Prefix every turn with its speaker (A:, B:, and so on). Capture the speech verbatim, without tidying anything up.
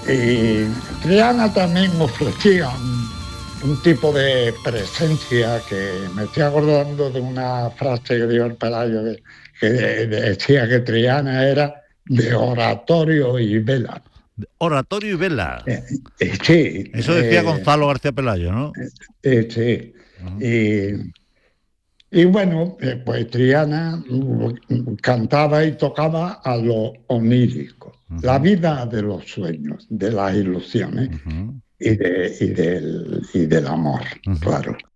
A: Y Triana también ofrecía un, un tipo de presencia que me estoy acordando de una frase que dio el Pelayo, de, que de, de, decía que Triana era de oratorio y vela.
B: Oratorio y vela.
A: Eh, eh, sí.
B: Eso decía
A: Eh,
B: Gonzalo García Pelayo, ¿no?
A: eh, sí.
B: Uh-huh.
A: Y, y bueno, eh, pues Triana mm, cantaba y tocaba a lo onírico, uh-huh. La vida de los sueños, de las ilusiones, uh-huh. y, de, y, del, y del amor, uh-huh. Claro.